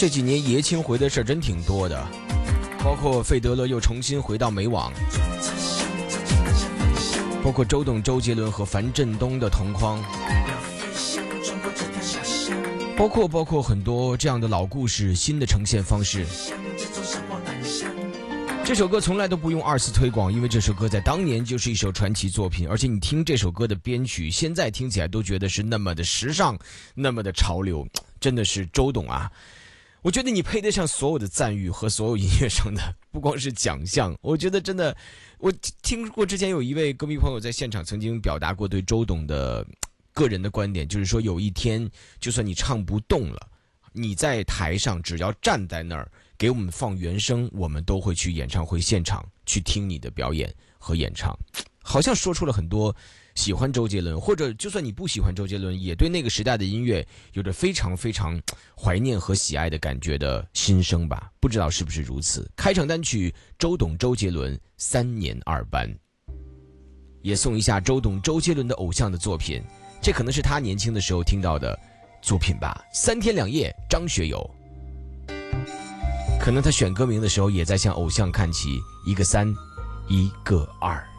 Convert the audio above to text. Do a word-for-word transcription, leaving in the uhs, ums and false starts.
这几年爷青回的事真挺多的，包括费德勒又重新回到美网，包括周董、周杰伦和樊振东的同框，包括包括很多这样的老故事，新的呈现方式。这首歌从来都不用二次推广，因为这首歌在当年就是一首传奇作品，而且你听这首歌的编曲，现在听起来都觉得是那么的时尚，那么的潮流，真的是周董啊！我觉得你配得上所有的赞誉和所有音乐上的，不光是奖项，我觉得真的，我听过之前有一位歌迷朋友在现场曾经表达过对周董的个人的观点，就是说有一天就算你唱不动了，你在台上只要站在那儿给我们放原声，我们都会去演唱会现场去听你的表演和演唱。好像说出了很多喜欢周杰伦，或者就算你不喜欢周杰伦，也对那个时代的音乐有着非常非常怀念和喜爱的感觉的心声吧，不知道是不是如此。开场单曲周董周杰伦三年二班，也送一下周董周杰伦的偶像的作品，这可能是他年轻的时候听到的作品吧。三天两夜张学友，可能他选歌名的时候也在向偶像看齐，一个三一个二。